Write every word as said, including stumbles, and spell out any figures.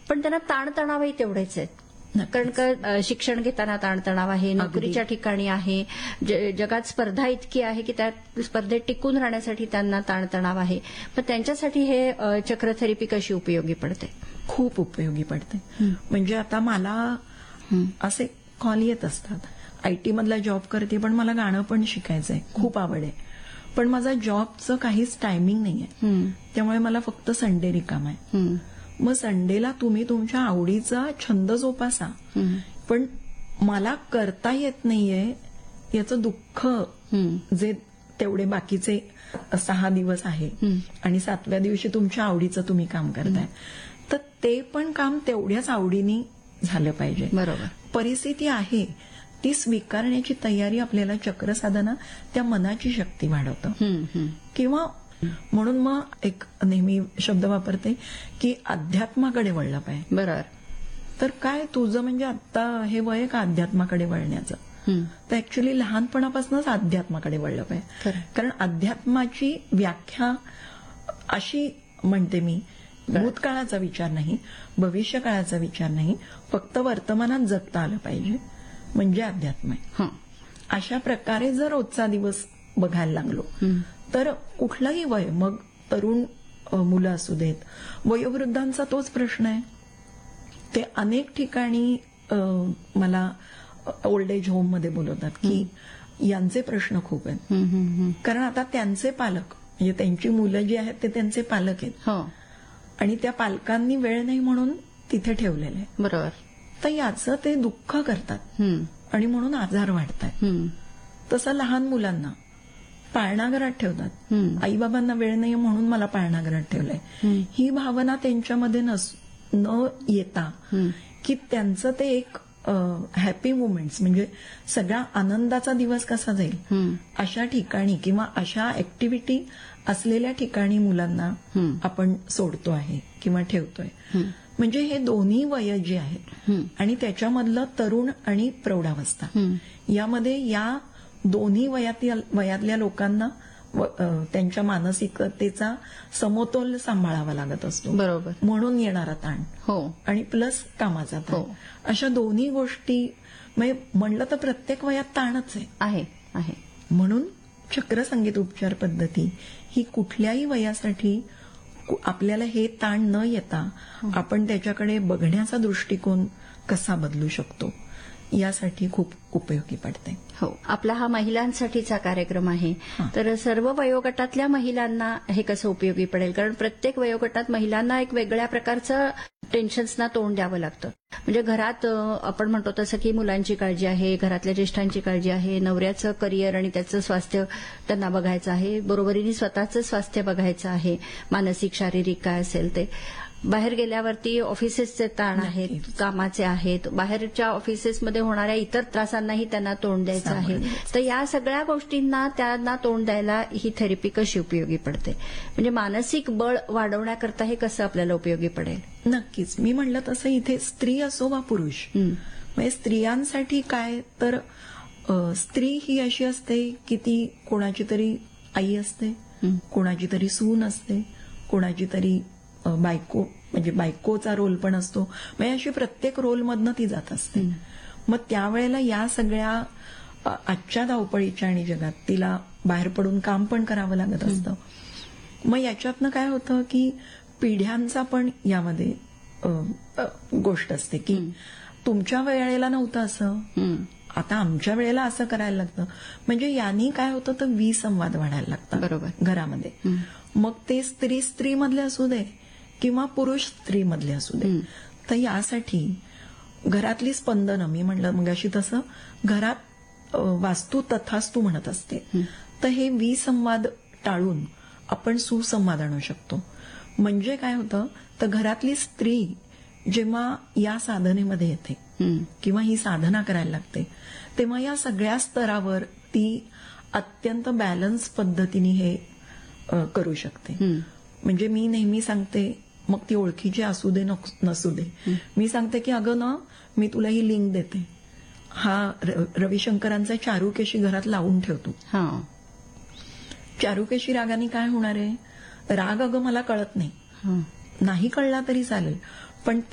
पण त्यांना ताणतणावही तेवढेच आहेत. कारण का शिक्षण घेताना ताणतणाव आहे, नोकरीच्या ठिकाणी आहे, जगात स्पर्धा इतकी आहे की त्या स्पर्धेत टिकून राहण्यासाठी त्यांना ताणतणाव आहे. पण त्यांच्यासाठी हे चक्र थेरपी कशी उपयोगी पडते? खूप उपयोगी पडते. म्हणजे आता मला असे कॉल येत असतात, आयटी मधला जॉब करते पण मला गाणं पण शिकायचंय, खूप आवड आहे, पण माझा जॉबचं काहीच टायमिंग नाहीये, त्यामुळे मला फक्त संडे रिकाम आहे. मग संडेला तुम्ही तुमच्या आवडीचा छंद जोपासा, पण मला करता येत नाहीये याचं दुःख जे तेवढे बाकीचे सहा दिवस आहे आणि सातव्या दिवशी तुमच्या आवडीचं तुम्ही काम करताय, तर ते पण काम तेवढ्याच आवडीने झालं पाहिजे. बरोबर. परिस्थिती आहे ती स्वीकारण्याची तयारी आपल्याला चक्रसाधना त्या मनाची शक्ती वाढवतं. किंवा म्हणून मग एक नेहमी शब्द वापरते की अध्यात्माकडे वळलं पाहिजे. बरोबर. तर काय तुझं म्हणजे आता हे वय का अध्यात्माकडे वळण्याचं? तर ऍक्च्युली लहानपणापासूनच अध्यात्माकडे वळलं पाहिजे. कारण अध्यात्माची व्याख्या अशी म्हणते मी, भूतकाळाचा विचार नाही, भविष्यकाळाचा विचार नाही, फक्त वर्तमानात जगता आलं पाहिजे म्हणजे अध्यात्म आहे. अशा प्रकारे जर रोजचा दिवस बघायला लागलो तर कुठलंही वय, मग तरुण मुलं असू देत, वयोवृद्धांचा तोच प्रश्न आहे. ते अनेक ठिकाणी मला ओल्ड एज होम मध्ये बोलवतात की यांचे प्रश्न खूप आहेत. कारण आता त्यांचे पालक म्हणजे त्यांची मुलं जी आहेत ते त्यांचे पालक आहेत आणि त्या पालकांनी वेळ नाही म्हणून तिथे ठेवलेलं आहे. बरोबर. तर याचं ते दुःख करतात आणि म्हणून आजार वाढतात. तसं लहान मुलांना पाळणाघरात ठेवतात, आईबाबांना वेळ नाही म्हणून मला पाळणाघरात ठेवलंय, ही भावना त्यांच्यामध्ये न येता की त्यांचं ते एक हॅपी मुमेंट्स म्हणजे सगळा आनंदाचा दिवस कसा जाईल अशा ठिकाणी किंवा अशा ऍक्टिव्हिटी असलेल्या ठिकाणी मुलांना आपण सोडतो आहे किंवा ठेवतोय. म्हणजे हे दोन्ही वय जे आहेत आणि त्याच्यामधलं तरुण आणि प्रौढावस्था, यामध्ये या दोन्ही वयातील वयातल्या लोकांना त्यांच्या मानसिकतेचा समतोल सांभाळावा लागत असतो. बरोबर. म्हणून येणारा ताण हो आणि प्लस कामाचा ताण, अशा दोन्ही गोष्टी म्हणलं तर प्रत्येक वयात ताणच आहे आहे. म्हणून चक्र संगीत उपचार पद्धती ही कुठल्याही वयासाठी आपल्याला हे ताण न येता आपण त्याच्याकडे बघण्याचा दृष्टिकोन कसा बदलू शकतो यासाठी खूप उपयोगी पडते. हो. आपला हा महिलांसाठीचा कार्यक्रम आहे, तर सर्व वयोगटातल्या महिलांना हे कसं उपयोगी पडेल? कारण प्रत्येक वयोगटात महिलांना एक वेगळ्या प्रकारचं टेन्शन्सना तोंड द्यावं लागतं. म्हणजे घरात आपण म्हणतो तसं की मुलांची काळजी आहे, घरातल्या ज्येष्ठांची काळजी आहे, नवऱ्याचं करिअर आणि त्याचं स्वास्थ्य त्यांना बघायचं आहे, बरोबरीने स्वतःचं स्वास्थ्य बघायचं आहे, मानसिक शारीरिक काय असेल ते. बाहेर गेल्यावरती ऑफिसेसचे ताण आहेत, कामाचे आहेत, बाहेरच्या ऑफिसेसमध्ये होणाऱ्या इतर त्रासांनाही त्यांना तोंड द्यायचं आहे. तर या सगळ्या गोष्टींना त्यांना तोंड द्यायला ही थेरपी कशी उपयोगी पडते? म्हणजे मानसिक बळ वाढवण्याकरता हे कसं आपल्याला उपयोगी पडेल? नक्कीच. मी म्हणलं तसं इथे स्त्री असो वा पुरुष, म्हणजे स्त्रियांसाठी काय तर स्त्री ही अशी असते की ती कोणाची तरी आई असते, कोणाची तरी सून असते, कोणाची तरी बायको म्हणजे बायकोचा रोल पण असतो. म्हणजे अशी प्रत्येक रोलमधनं ती जात असते. मग त्यावेळेला या सगळ्या आजच्या धावपळीच्या आणि जगात तिला बाहेर पडून काम पण करावं लागत असतं. मग याच्यातनं काय होतं की पिढ्यांचा पण यामध्ये गोष्ट असते की तुमच्या वेळेला नव्हतं असं, आता आमच्या वेळेला असं करायला लागतं. म्हणजे यांनी काय होतं तर विसंवाद वाढायला लागतात. बरोबर. घरामध्ये. मग ते स्त्री स्त्री मधले असू दे किंवा पुरुष स्त्री मधले असू दे, तर यासाठी घरातली स्पंदनं, मी म्हणलं मगाशी तसं घरात वास्तू तथास्तू म्हणत असते, तर हे विसंवाद टाळून आपण सुसंवाद आणू शकतो. म्हणजे काय होतं तर घरातली स्त्री जेव्हा या साधनेमध्ये येते किंवा ही साधना करायला लागते, तेव्हा या सगळ्या स्तरावर ती अत्यंत बॅलन्स पद्धतीने हे करू शकते. म्हणजे मी नेहमी सांगते, मग ती ओळखीची असू दे नसू दे, मी सांगते की अगं ना मी तुला ही लिंक देते, हा रविशंकरांचा चारुकेशी घरात लावून ठेवतो. चारुकेशी रागाने काय होणार आहे, राग अगं मला कळत नाही, नाही कळला तरी चालेल, पण